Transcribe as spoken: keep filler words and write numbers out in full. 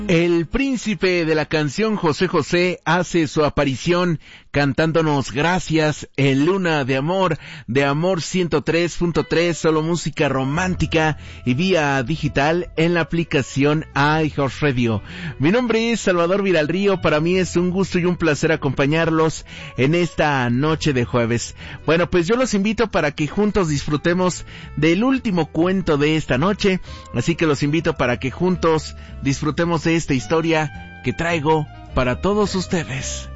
El príncipe de la canción José José hace su aparición cantándonos Gracias en Luna de Amor, de Amor ciento tres punto tres, solo música romántica y vía digital en la aplicación iHeartRadio. Mi nombre es Salvador Viralrío, para mí es un gusto y un placer acompañarlos en esta noche de jueves. Bueno, pues yo los invito para que juntos disfrutemos del último cuento de esta noche, así que los invito para que juntos disfrutemos de esta historia que traigo para todos ustedes.